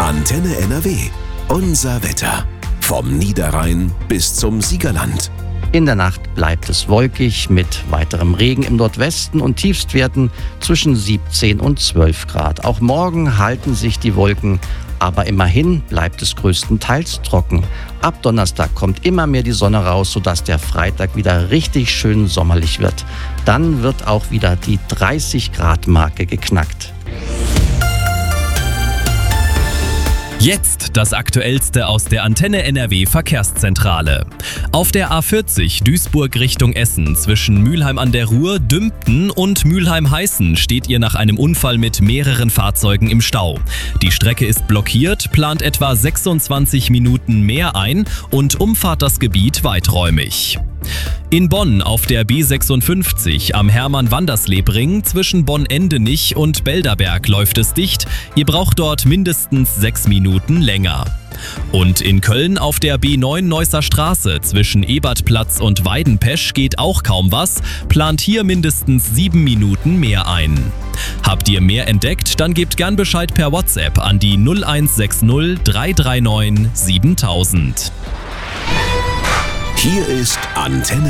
Antenne NRW. Unser Wetter. Vom Niederrhein bis zum Siegerland. In der Nacht bleibt es wolkig mit weiterem Regen im Nordwesten und Tiefstwerten zwischen 17 und 12 Grad. Auch morgen halten sich die Wolken, aber immerhin bleibt es größtenteils trocken. Ab Donnerstag kommt immer mehr die Sonne raus, sodass der Freitag wieder richtig schön sommerlich wird. Dann wird auch wieder die 30-Grad-Marke geknackt. Jetzt das Aktuellste aus der Antenne NRW Verkehrszentrale. Auf der A40 Duisburg Richtung Essen zwischen Mülheim an der Ruhr, Dümpten und Mülheim-Heißen steht ihr nach einem Unfall mit mehreren Fahrzeugen im Stau. Die Strecke ist blockiert, plant etwa 26 Minuten mehr ein und umfahrt das Gebiet weiträumig. In Bonn auf der B56 am Hermann-Wandersleb-Ring zwischen Bonn-Endenich und Belderberg läuft es dicht. Ihr braucht dort mindestens 6 Minuten länger. Und in Köln auf der B9 Neusser Straße zwischen Ebertplatz und Weidenpesch geht auch kaum was, plant hier mindestens 7 Minuten mehr ein. Habt ihr mehr entdeckt, dann gebt gern Bescheid per WhatsApp an die 0160 339 7000. Hier ist Antenne